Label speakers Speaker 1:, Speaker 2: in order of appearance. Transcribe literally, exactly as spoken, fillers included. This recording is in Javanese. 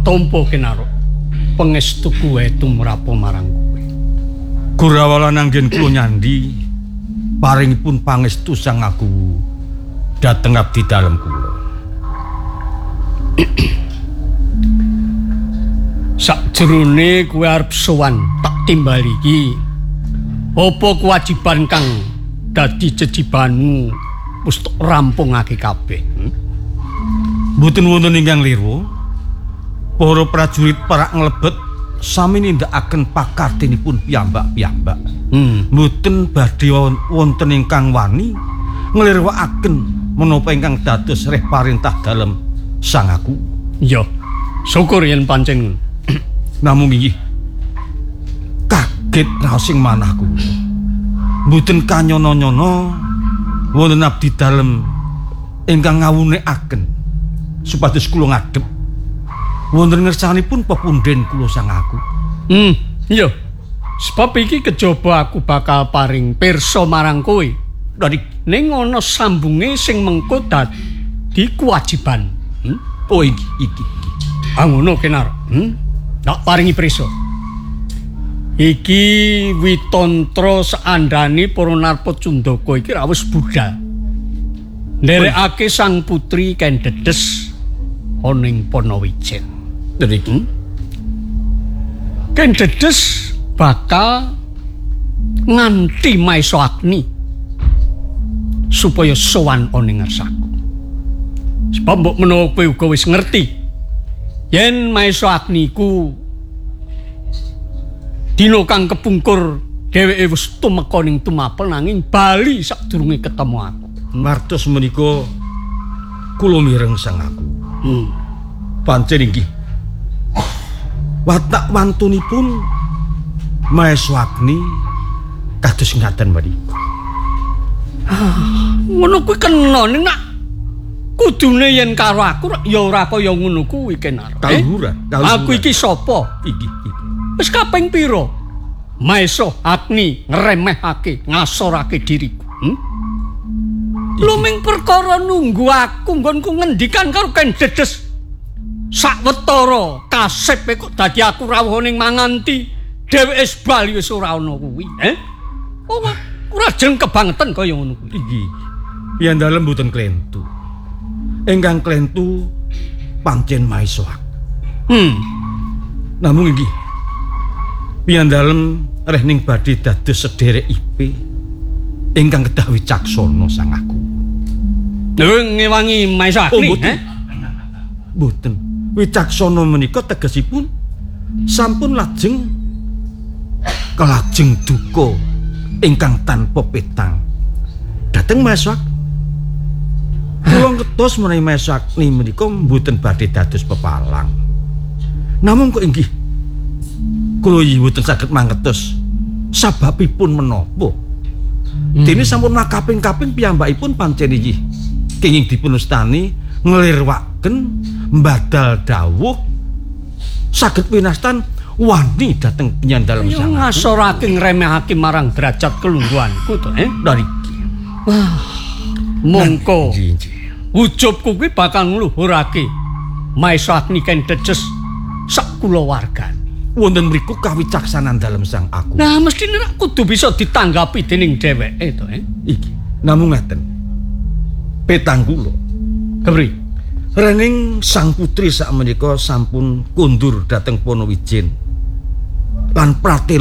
Speaker 1: tampa kinaruk pangestu kuwe tumrap marang kowe.
Speaker 2: Gurawalan anggen kula nyandi paringipun pangestu Sang Agung dhateng abdi dalem kula.
Speaker 1: Sakjroné kowe arep sowan tak timbali iki. Apa kewajiban kang dadi jejibanmu wis rampungake kabeh? Hmm?
Speaker 2: Mboten wonten ingkang liru. Para prajurit perak nglebet sami nindakaken pakartinipun piyambak-piyambak.
Speaker 1: Hmm.
Speaker 2: Mboten badhe wonten ingkang wani nglirwakaken menapa ingkang dados reh parintah dalem Sang Agung.
Speaker 1: Ya, syukur yen pancen.
Speaker 2: Namung inggih kaget raosing manahku. Mboten kanyono-nyono wonten abdi dalem ingkang ngawunekaken supados kula ngadhep wonten ngersanipun pepundhen kula Sang Agung.
Speaker 1: Hmm, iya. Sebab iki kejaba aku bakal paring pirsa marang kowe. Dari ning ana sambunge sing mengko dadi kewajiban. Hmm?
Speaker 2: Oh iki iki.
Speaker 1: Ah ngono kenar. Hmm? Tak paringi pirsa. Iki witantra seandane para Narpacundaka iki ra wis budhal. Nderekake sang putri Ken Dedes ana ing Ponowijen.
Speaker 2: Niki
Speaker 1: Ken Dedes bakal nganti Maesa Agni supaya sowan ana ing ngarsaku. Sebab mbok menawa kowe uga wis ngerti yen Maesa Agni ku dina kang kepungkur dheweke wis tumeka ning tumapel nanging bali sadurunge ketemu aku.
Speaker 2: Martos menika kula mireng Sang Agung.
Speaker 1: Hmm.
Speaker 2: Pancen inggih watak wantunipun Maesa Agni kados ngaten menika.
Speaker 1: Ah, ngono kuwi kena ning nak kudune yen karo aku ya ora kaya ngono kuwi kenar.
Speaker 2: Kaluhuran,
Speaker 1: eh? Aku iki sapa?
Speaker 2: Iki iki.
Speaker 1: Wis kaping pira? Maesa Agni ngremehake, ngasorake diriku. Hmm? Luming perkara nunggu aku nggonku ngendikan karo Ken Dedes. Sawetara kasepe kok dadi aku rawuh ning manganti dheweke bali wis ora ana kuwi, eh? Oh, ora jeng kebangetan kaya ngono kuwi.
Speaker 2: Iki yen dalem mboten klentu. Ingkang klentu pancen Maesa Agni.
Speaker 1: Hmm.
Speaker 2: Namung inggih piyandalem reh ning badhe dados sederekipun ingkang kedah wicaksana Sang Agung.
Speaker 1: Lha ngewangi Maesa Agni,
Speaker 2: oh, eh? Mboten. Wicaksana menika tegesipun sampun lajeng kelajeng duka ingkang tanpa petang dhateng Maesa Agni. Kula ngertos menawi Maesa Agni menika mboten badhe dados pepalang. Namung kok inggih kula mboten saged mangertos sababipun menapa. Hmm. Dene sampun makaping-kaping piyambakipun pancen inggih kenging dipunustani nglirwaken mbadal dawuh saged winastan wani dhateng penyandalem Sang Agung.
Speaker 1: Ngasorake ngremehake marang derajat kelungguhanku to, eh? Dari wah, mongko ujubku kuwi bakal ngluhurake Maesa Agni Ken Dedes sak kulawargane.
Speaker 2: Wonten mriku kawicaksanan dalem Sang Agung.
Speaker 1: Nah, mesti nek kudu bisa ditanggapi dening dheweke to, eh?
Speaker 2: Iki namung ngaten. Petang kula.
Speaker 1: Kebri.
Speaker 2: Rening sang putri sakmenika sampun kundur dhateng Ponowijen lan prate